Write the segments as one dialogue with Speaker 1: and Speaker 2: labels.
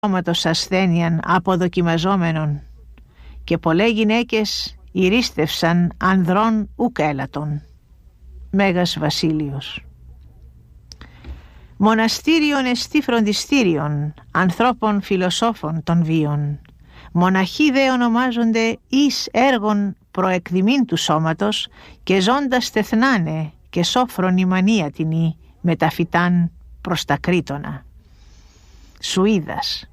Speaker 1: σώματος ασθένειαν αποδοκιμαζόμενον, και πολλέ γυναίκες ηρίστευσαν ανδρών ουκ έλατον. Μέγας Βασίλειος. Μοναστήριον εστί φροντιστήριον ανθρώπων φιλοσόφων των βίων. Μοναχοί δε ονομάζονται εις έργων προεκδημήν του σώματος, και ζώντας τεθνάνε και σόφρον η μανία τινή με τα φυτάν προς τα κρήτονα. Σουίδας.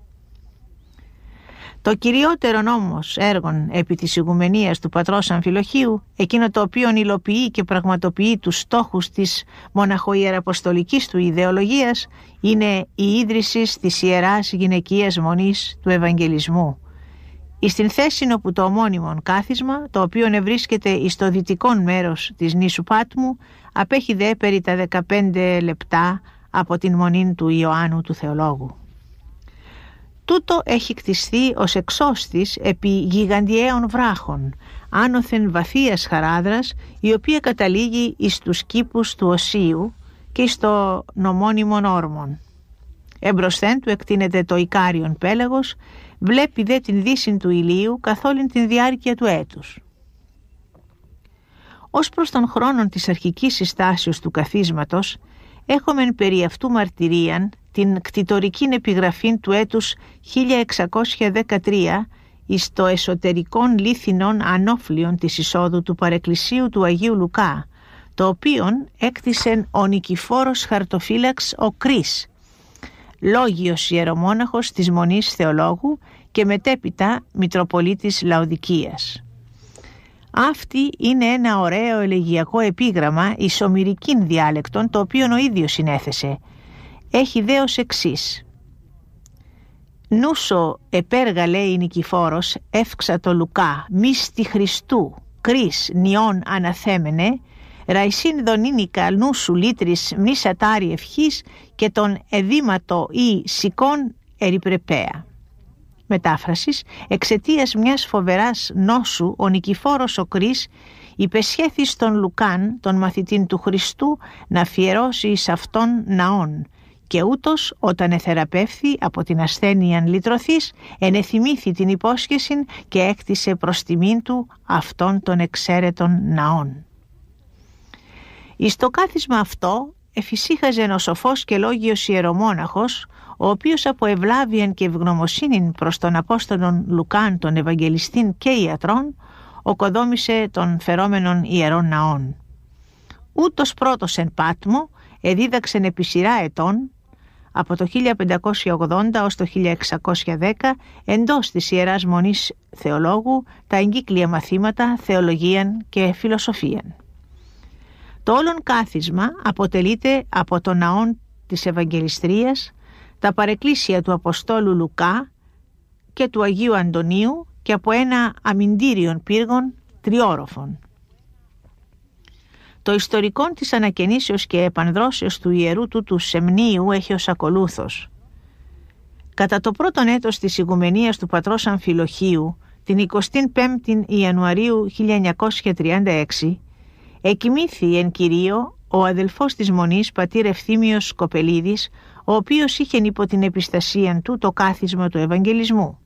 Speaker 1: Το κυριότερον όμως έργον επί της ηγουμενίας του πατρός Αμφιλοχίου, εκείνο το οποίο υλοποιεί και πραγματοποιεί τους στόχους της μοναχοϊεραποστολικής του ιδεολογίας, είναι η ίδρυση της Ιεράς Γυναικείας Μονής του Ευαγγελισμού, εις την θέση όπου το ομώνυμον κάθισμα, το οποίο ευρίσκεται εις το δυτικόν μέρος της νήσου Πάτμου, απέχει δε περί τα 15 λεπτά από την μονήν του Ιωάννου του Θεολόγου. Τούτο έχει κτιστεί ως εξώστης επί γιγαντιαίων βράχων, άνωθεν βαθείας χαράδρας, η οποία καταλήγει εις τους κήπους του Οσίου και εις το νομόνυμον όρμον. Εμπροσθέν του εκτείνεται το Ικάριον πέλαγος, βλέπει δε την δύση του ηλίου καθ' όλην την διάρκεια του έτους. Ως προς τον χρόνο της αρχικής συστάσεως του καθίσματος, έχομεν περί αυτού μαρτυρίαν την κτητορικήν επιγραφήν του έτους 1613 εις το εσωτερικόν λίθινον ανώφλιον της εισόδου του παρεκκλησίου του Αγίου Λουκά, το οποίον έκτισεν ο Νικηφόρος Χαρτοφύλαξ ο Κρίς, λόγιος ιερομόναχος της Μονής Θεολόγου και μετέπειτα Μητροπολίτης Λαοδικίας. Αυτή είναι ένα ωραίο ελεγιακό επίγραμμα εις ομηρικήν διάλεκτον, το οποίο ο ίδιος συνέθεσε. Έχει δε ως εξής: «Νούσο επέργα, λέει Νικηφόρος, εύξα το Λουκά, μίστη Χριστού, κρίς νιών αναθέμενε, ραϊσίν δονίνικα νούσου λύτρης μνήσατάρι ευχής και τον εδήματο ή σηκών ερυπρεπαία». Μετάφρασης: εξαιτίας μιας φοβεράς νόσου ο Νικηφόρος ο Κρίς υπεσχέθη στον Λουκάν, τον μαθητήν του Χριστού, να αφιερώσει εις αυτόν ναόν, και ούτως όταν εθεραπεύθη από την ασθένειαν λυτρωθείς, ενεθυμήθη την υπόσχεσιν και έκτισε προς τιμήν του αυτόν τον εξαίρετον ναόν. Εις το κάθισμα αυτό εφησύχαζεν ο σοφός και λόγιος ιερομόναχος, ο οποίος από ευλάβιαν και ευγνωμοσύνην προς τον Απόστολον Λουκάν τον Ευαγγελιστήν και ιατρών, οκοδόμησε των φερόμενων ιερών ναών. Ούτως πρώτος εν Πάτμο εδίδαξεν επί σειρά ετών, από το 1580 ως το 1610, εντός της Ιεράς Μονής Θεολόγου, τα εγκύκλια μαθήματα θεολογίαν και φιλοσοφίαν. Το όλον κάθισμα αποτελείται από το ναόν της Ευαγγελιστρίας, τα παρεκκλήσια του Αποστόλου Λουκά και του Αγίου Αντωνίου και από ένα αμυντήριον πύργον τριόροφων. Το ιστορικόν της ανακαινήσεως και επανδρώσεως του ιερού τούτου σεμνίου έχει ως ακολούθος. Κατά το πρώτον έτος της ηγουμενίας του πατρός Αμφιλοχίου, την 25η Ιανουαρίου 1936, εκοιμήθη εν κυρίω ο αδελφός της Μονής, πατήρ Ευθύμιος Σκοπελίδης, ο οποίος είχε υπό την επιστασίαν του το κάθισμα του Ευαγγελισμού.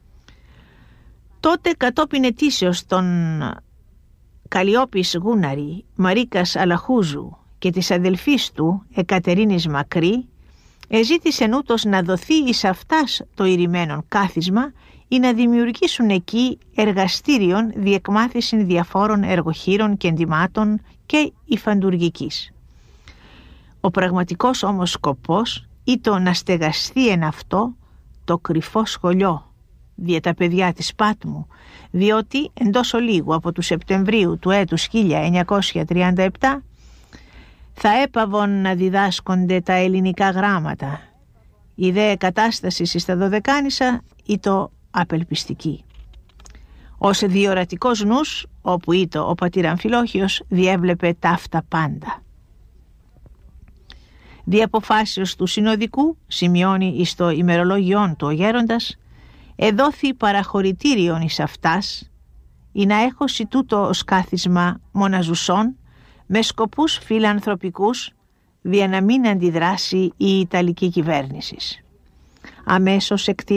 Speaker 1: Τότε κατόπιν αιτήσεως των Καλλιόπης Γούναρη, Μαρίκας Αλαχούζου και της αδελφής του Εκατερίνης Μακρύ, εζήτησεν ούτως να δοθεί εις αυτάς το ηρημένον κάθισμα ή να δημιουργήσουν εκεί εργαστήριον διεκμάθησιν διαφόρων εργοχείρων και εντυμάτων και υφαντουργικής. Ο πραγματικός όμως σκοπός ήταν να στεγαστεί εν αυτό το κρυφό σχολιό δια τα παιδιά της Πάτμου, διότι εντός ολίγου από του Σεπτεμβρίου του έτους 1937 θα έπαβον να διδάσκονται τα ελληνικά γράμματα. Η δε κατάσταση στα Δωδεκάνησα ήτο απελπιστική. Ως διορατικός νους, όπου ήτο ο πατήρ Αμφιλόχιος, διέβλεπε ταύτα πάντα. Δι' αποφάσεως του συνοδικού, σημειώνει εις το ημερολόγιόν του ο γέροντας, εδόθη παραχωρητήριον εις αυτάς, ή να έχωση τούτο ως κάθισμα μοναζουσών, με σκοπούς φιλανθρωπικούς, δια να μην αντιδράσει η Ιταλική κυβέρνηση. αμέσως εκ